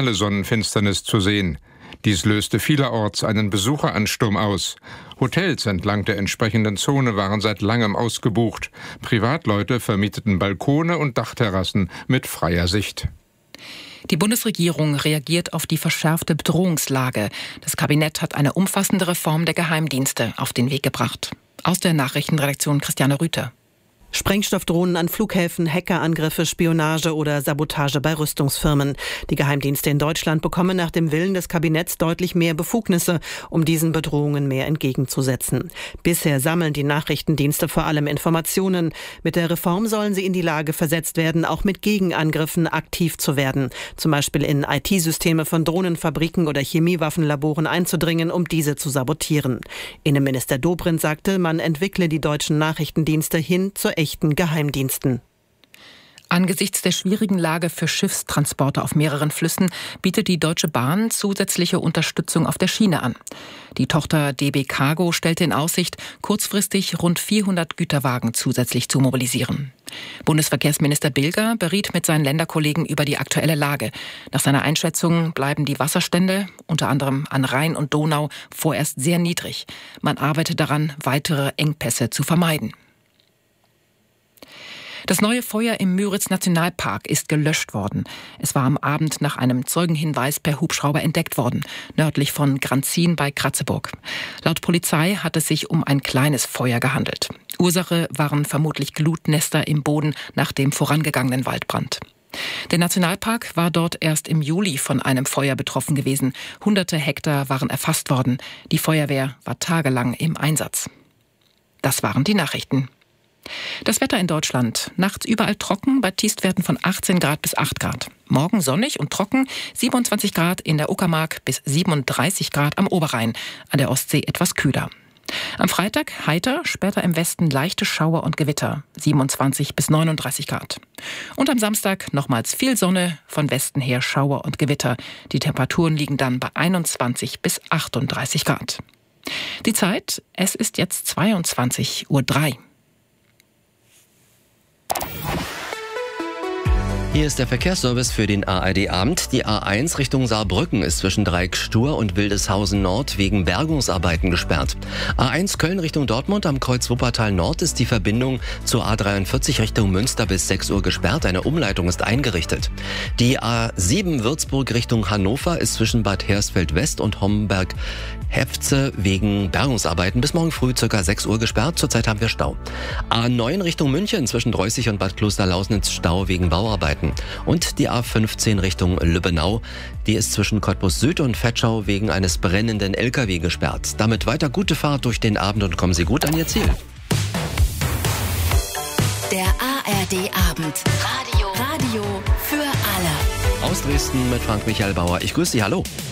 totale Sonnenfinsternis zu sehen. Dies löste vielerorts einen Besucheransturm aus. Hotels entlang der entsprechenden Zone waren seit langem ausgebucht. Privatleute vermieteten Balkone und Dachterrassen mit freier Sicht. Die Bundesregierung reagiert auf die verschärfte Bedrohungslage. Das Kabinett hat eine umfassende Reform der Geheimdienste auf den Weg gebracht. Aus der Nachrichtenredaktion Christiane Rüther. Sprengstoffdrohnen an Flughäfen, Hackerangriffe, Spionage oder Sabotage bei Rüstungsfirmen. Die Geheimdienste in Deutschland bekommen nach dem Willen des Kabinetts deutlich mehr Befugnisse, um diesen Bedrohungen mehr entgegenzusetzen. Bisher sammeln die Nachrichtendienste vor allem Informationen. Mit der Reform sollen sie in die Lage versetzt werden, auch mit Gegenangriffen aktiv zu werden. Zum Beispiel in IT-Systeme von Drohnenfabriken oder Chemiewaffenlaboren einzudringen, um diese zu sabotieren. Innenminister Dobrindt sagte, man entwickle die deutschen Nachrichtendienste hin zur echten Geheimdiensten. Angesichts der schwierigen Lage für Schiffstransporte auf mehreren Flüssen bietet die Deutsche Bahn zusätzliche Unterstützung auf der Schiene an. Die Tochter DB Cargo stellte in Aussicht, kurzfristig rund 400 Güterwagen zusätzlich zu mobilisieren. Bundesverkehrsminister Bilger beriet mit seinen Länderkollegen über die aktuelle Lage. Nach seiner Einschätzung bleiben die Wasserstände, unter anderem an Rhein und Donau, vorerst sehr niedrig. Man arbeitet daran, weitere Engpässe zu vermeiden. Das neue Feuer im Müritz-Nationalpark ist gelöscht worden. Es war am Abend nach einem Zeugenhinweis per Hubschrauber entdeckt worden, nördlich von Granzin bei Kratzeburg. Laut Polizei hat es sich um ein kleines Feuer gehandelt. Ursache waren vermutlich Glutnester im Boden nach dem vorangegangenen Waldbrand. Der Nationalpark war dort erst im Juli von einem Feuer betroffen gewesen. Hunderte Hektar waren erfasst worden. Die Feuerwehr war tagelang im Einsatz. Das waren die Nachrichten. Das Wetter in Deutschland. Nachts überall trocken, bei Tiefstwerten von 18 Grad bis 8 Grad. Morgen sonnig und trocken, 27 Grad in der Uckermark bis 37 Grad am Oberrhein. An der Ostsee etwas kühler. Am Freitag heiter, später im Westen leichte Schauer und Gewitter, 27 bis 39 Grad. Und am Samstag nochmals viel Sonne, von Westen her Schauer und Gewitter. Die Temperaturen liegen dann bei 21 bis 38 Grad. Die Zeit, es ist jetzt 22:03 Uhr. Hier ist der Verkehrsservice für den ARD-Abend. Die A1 Richtung Saarbrücken ist zwischen Dreieck-Stur und Wildeshausen Nord wegen Bergungsarbeiten gesperrt. A1 Köln Richtung Dortmund am Kreuz Wuppertal Nord ist die Verbindung zur A43 Richtung Münster bis 6 Uhr gesperrt. Eine Umleitung ist eingerichtet. Die A7 Würzburg Richtung Hannover ist zwischen Bad Hersfeld West und Homberg-Hefze wegen Bergungsarbeiten bis morgen früh ca. 6 Uhr gesperrt. Zurzeit haben wir Stau. A9 Richtung München zwischen Dreußig und Bad Klosterlausnitz Stau wegen Bauarbeiten. Und die A15 Richtung Lübbenau, die ist zwischen Cottbus Süd und Vetschau wegen eines brennenden LKW gesperrt. Damit weiter gute Fahrt durch den Abend und kommen Sie gut an Ihr Ziel. Der ARD-Abend. Radio für alle. Aus Dresden mit Frank Michael Bauer. Ich grüße Sie, hallo.